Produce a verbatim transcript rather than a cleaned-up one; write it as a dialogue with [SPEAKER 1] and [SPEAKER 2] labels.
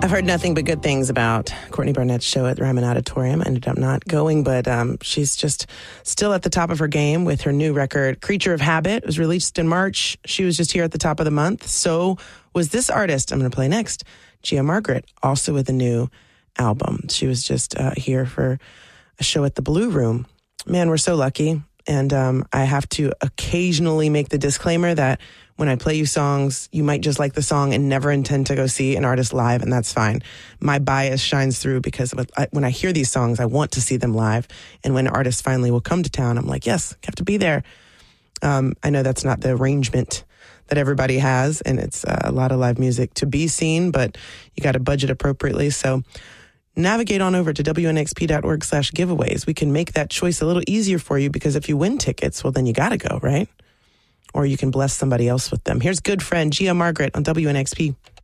[SPEAKER 1] I've heard nothing but good things about Courtney Barnett's show at the Ryman Auditorium. I ended up not going, but um, she's just still at the top of her game with her new record, Creature of Habit. It was released in March. She was just here at the top of the month. So was this artist I'm going to play next, Gia Margaret, also with a new album. She was just uh, here for a show at the Blue Room. Man, we're so lucky. And um, I have to occasionally make the disclaimer that when I play you songs, you might just like the song and never intend to go see an artist live, and that's fine. My bias shines through because when I hear these songs, I want to see them live. And when artists finally will come to town, I'm like, yes, I have to be there. Um, I know that's not the arrangement that everybody has, and it's uh, a lot of live music to be seen, but you got to budget appropriately. So navigate on over to W N X P dot org slash giveaways. We can make that choice a little easier for you because if you win tickets, well, then you got to go, right? Or you can bless somebody else with them. Here's good friend Gia Margaret on W N X P.